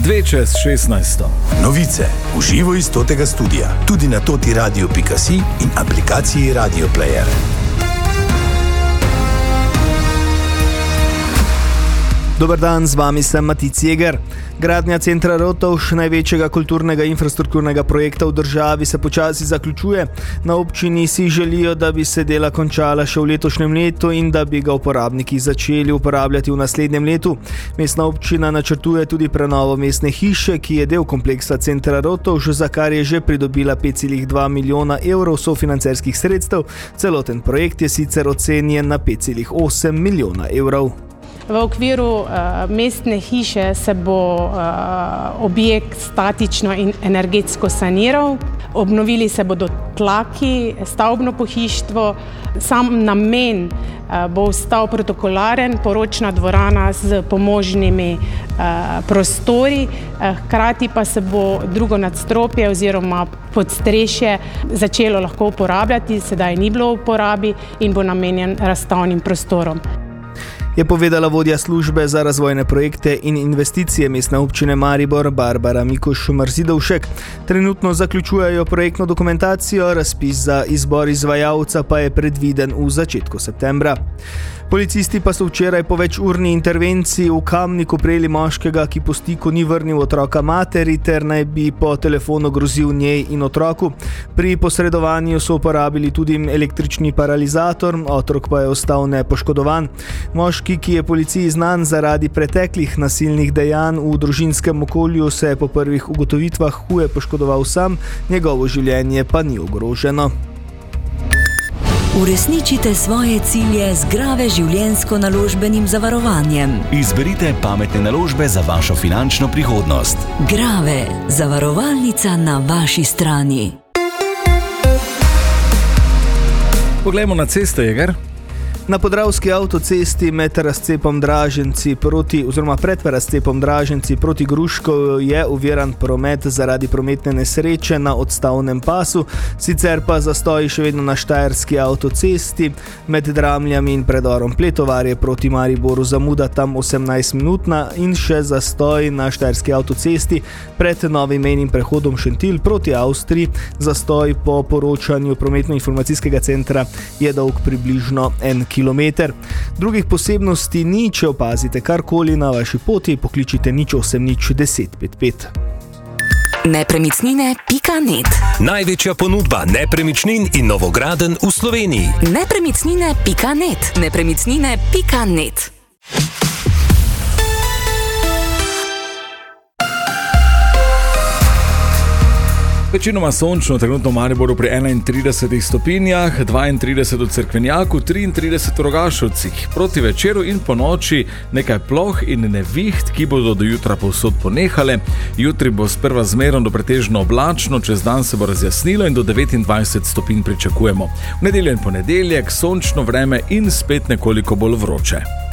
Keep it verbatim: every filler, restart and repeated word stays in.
Dve čez šestnajsto. Novice v živo iz totega studia, tudi na toti radio pika si in aplikaciji Radio Player. Dober dan, z vami sem Matic Jeger. Gradnja centra Rotovž, največjega kulturnega infrastrukturnega projekta v državi, se počasi zaključuje. Na občini si želijo, da bi se dela končala še v letošnjem letu in da bi ga uporabniki začeli uporabljati v naslednjem letu. Mestna občina načrtuje tudi prenovo mestne hiše, ki je del kompleksa centra Rotovž, za kar je že pridobila pet celih dva milijona evrov sofinancerskih sredstev. Celoten projekt je sicer ocenjen na pet celih osem milijona evrov. V okviru uh, mestne hiše se bo uh, objekt statično in energetsko saniral, obnovili se bodo tlaki, stavbno pohištvo, sam namen uh, bo ostal protokolaren, poročna dvorana z pomožnimi uh, prostori, uh, hkrati pa se bo drugo nadstropje oziroma podstrešje začelo lahko uporabljati, sedaj ni bilo v uporabi in bo namenjen razstavnim prostorom. Je povedala vodja službe za razvojne projekte in investicije Mestne občine Maribor Barbara Mikuš-Mrzidovšek. Trenutno zaključujejo projektno dokumentacijo, razpis za izbor izvajalca pa je predviden v začetku septembra. Policisti pa so včeraj po večurni intervenciji v Kamniku prejeli moškega, ki po stiku ni vrnil otroka materi ter naj bi po telefonu grozil njej in otroku. Pri posredovanju so uporabili tudi električni paralizator, otrok pa je ostal nepoškodovan. Moški, ki je policiji znan zaradi preteklih nasilnih dejanj v družinskem okolju, se je po prvih ugotovitvah huje poškodoval sam, njegovo življenje pa ni ogroženo. Uresničite svoje cilje z Grave življenjsko-naložbenim zavarovanjem. Izberite pametne naložbe za vašo finančno prihodnost. Grave, zavarovalnica na vaši strani. Poglejmo na ceste, Jeger. Na Podravski avtocesti med razcepom Draženci proti, oziroma pred razcepom Draženci proti Gruškovju je oviran promet zaradi prometne nesreče na odstavnem pasu, sicer pa zastoji še vedno na Štajerski avtocesti med Dramljami in predorom Pletovarje proti Mariboru, zamuda tam osemnajst minutna in še zastoj na Štajerski avtocesti pred novim mejnim prehodom Šentilj proti Avstriji. Zastoj po poročanju prometno-informacijskega centra je dolg približno en kilometer. Drugih posebnosti ni, če opazite karkoli na vaši poti, pokličite nič osem nič deset pet pet. Nepremičnine pika net. Največja ponudba nepremičnin in novogradenj v Sloveniji. Nepremičnine pika net. Nepremičnine pika net. Večinoma sončno, trenutno v Mariboru pri enaintridesetih stopinjah, dvaintrideset v Cerkvenjaku, triintrideset v Rogašovcih. Proti večeru in po noči nekaj ploh in neviht, ki bodo do jutra povsod ponehale. Jutri bo sprva zmerno do pretežno oblačno, čez dan se bo razjasnilo in do devetindvajset stopinj pričakujemo. V nedeljo in ponedeljek sončno vreme in spet nekoliko bolj vroče.